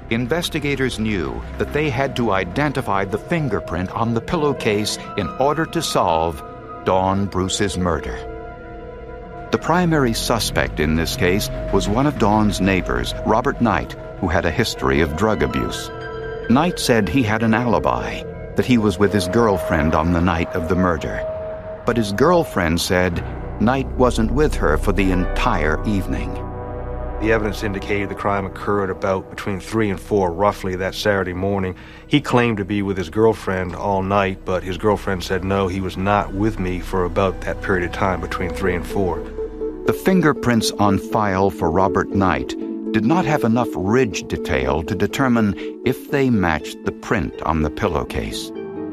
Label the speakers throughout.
Speaker 1: investigators knew that they had to identify the fingerprint on the pillowcase in order to solve Dawn Bruce's murder. The primary suspect in this case was one of Dawn's neighbors, Robert Knight, who had a history of drug abuse. Knight said he had an alibi, that he was with his girlfriend on the night of the murder. But his girlfriend said Knight wasn't with her for the entire evening.
Speaker 2: The evidence indicated the crime occurred about between 3 and 4, roughly, that Saturday morning. He claimed to be with his girlfriend all night, but his girlfriend said, no, he was not with me for about that period of time, between 3 and 4.
Speaker 1: The fingerprints on file for Robert Knight did not have enough ridge detail to determine if they matched the print on the pillowcase.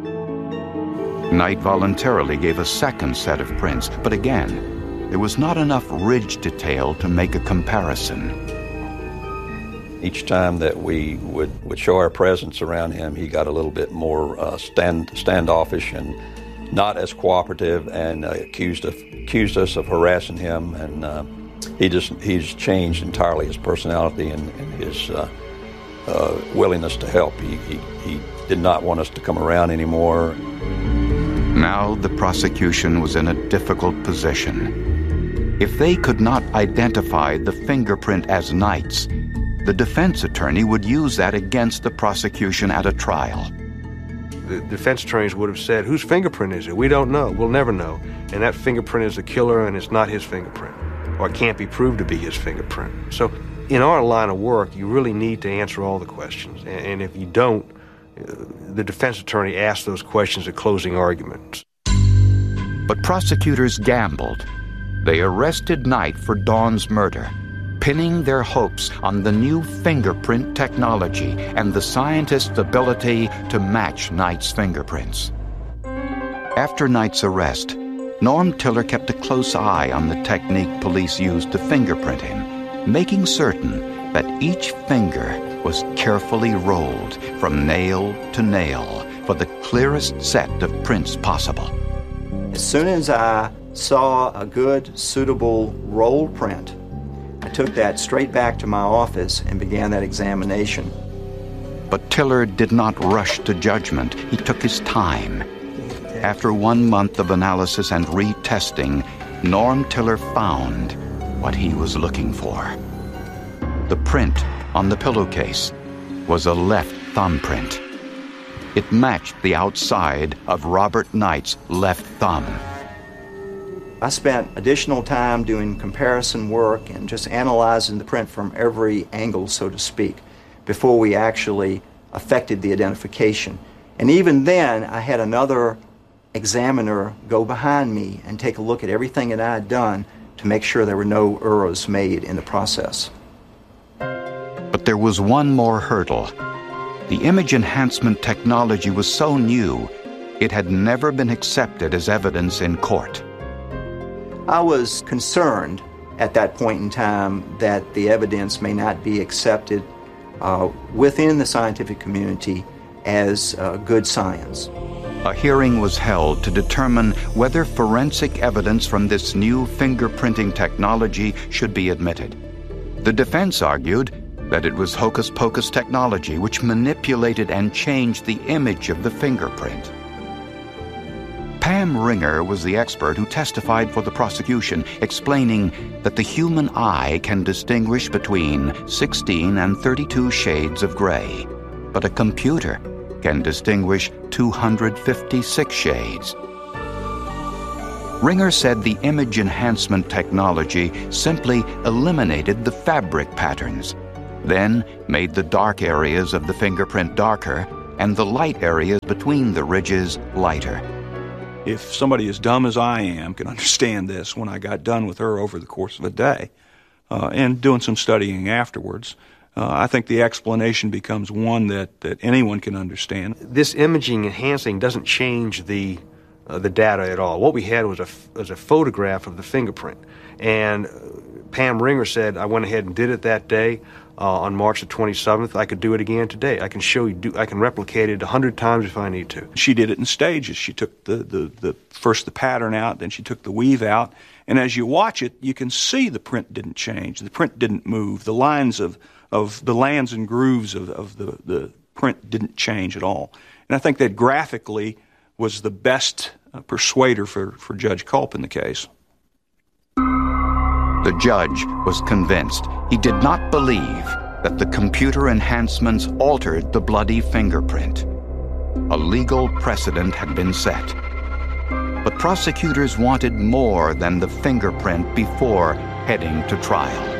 Speaker 1: Knight voluntarily gave a second set of prints, but again, there was not enough ridge detail to make a comparison.
Speaker 3: Each time that we would show our presence around him, he got a little bit more standoffish and not as cooperative, and accused us of harassing him. And he's changed entirely his personality and his willingness to help. He did not want us to come around anymore.
Speaker 1: Now the prosecution was in a difficult position. If they could not identify the fingerprint as Knight's, the defense attorney would use that against the prosecution at a trial.
Speaker 2: The defense attorneys would have said, whose fingerprint is it? We don't know. We'll never know. And that fingerprint is the killer, and it's not his fingerprint, or it can't be proved to be his fingerprint. So in our line of work, you really need to answer all the questions. And if you don't, the defense attorney asks those questions at closing arguments.
Speaker 1: But prosecutors gambled. They arrested Knight for Dawn's murder, pinning their hopes on the new fingerprint technology and the scientists' ability to match Knight's fingerprints. After Knight's arrest, Norm Tiller kept a close eye on the technique police used to fingerprint him, making certain that each finger was carefully rolled from nail to nail for the clearest set of prints possible.
Speaker 4: As soon as I saw a good, suitable roll print, I took that straight back to my office and began that examination.
Speaker 1: But Tiller did not rush to judgment. He took his time. After 1 month of analysis and retesting, Norm Tiller found what he was looking for. The print on the pillowcase was a left thumbprint. It matched the outside of Robert Knight's left thumb.
Speaker 4: I spent additional time doing comparison work and just analyzing the print from every angle, so to speak, before we actually effected the identification. And even then, I had another examiner go behind me and take a look at everything that I had done to make sure there were no errors made in the process.
Speaker 1: But there was one more hurdle. The image enhancement technology was so new, it had never been accepted as evidence in court.
Speaker 4: I was concerned at that point in time that the evidence may not be accepted within the scientific community as good science.
Speaker 1: A hearing was held to determine whether forensic evidence from this new fingerprinting technology should be admitted. The defense argued that it was hocus-pocus technology which manipulated and changed the image of the fingerprint. Pam Ringer was the expert who testified for the prosecution, explaining that the human eye can distinguish between 16 and 32 shades of gray, but a computer can distinguish 256 shades. Ringer said the image enhancement technology simply eliminated the fabric patterns, then made the dark areas of the fingerprint darker and the light areas between the ridges lighter.
Speaker 5: If somebody as dumb as I am can understand this, when I got done with her over the course of a day and doing some studying afterwards, I think the explanation becomes one that anyone can understand.
Speaker 2: This imaging enhancing doesn't change the data at all. What we had was a photograph of the fingerprint, and Pam Ringer said, I went ahead and did it that day on March the 27th. I could do it again today. I can show you, I can replicate it 100 times if I need to.
Speaker 5: She did it in stages. She took first the pattern out, then she took the weave out. And as you watch it, you can see the print didn't change. The print didn't move. The lines of the lands and grooves of the print didn't change at all. And I think that graphically was the best persuader for Judge Culp in the case.
Speaker 1: The judge was convinced. He did not believe that the computer enhancements altered the bloody fingerprint. A legal precedent had been set. But prosecutors wanted more than the fingerprint before heading to trial.